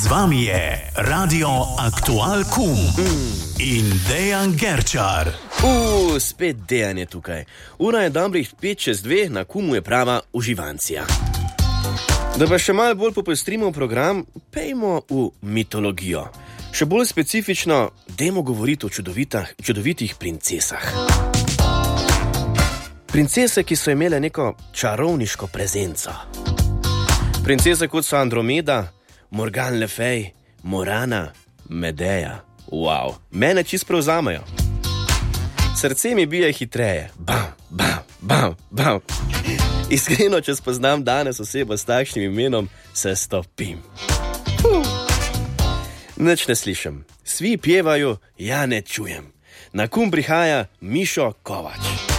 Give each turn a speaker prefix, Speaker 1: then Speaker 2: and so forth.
Speaker 1: Z vami je Radio Aktual Kum in Dejan Gerčar.
Speaker 2: Spet Dejan je tukaj. Ura je dobrih 5:02, na Kumu je prava uživancija. Da pa še malo bolj popestrimo program, pejmo v mitologijo. Še bolj specifično, dajmo govoriti o čudovitih princesah. Princese, ki so imele neko čarovniško prezenco. Princese kot so Andromeda, Morgan Le Fay, Morana, Medeja. Wow, mene čisto prevzamejo. Srce mi bije hitreje. Bam, bam, bam, bam. Iskreno, če spoznam danes osebo s takšnim imenom, se stopim. Nič ne slišim. Svi pjevajo, ja ne čujem. Na Kum prihaja Mišo Kovač.